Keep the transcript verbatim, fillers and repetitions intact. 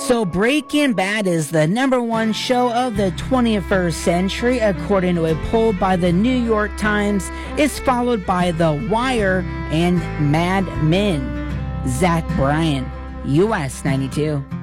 So Breaking Bad is the number one show of the twenty-first century, according to a poll by the New York Times. It's followed by The Wire and Mad Men. Zach Bryan, U S ninety-two.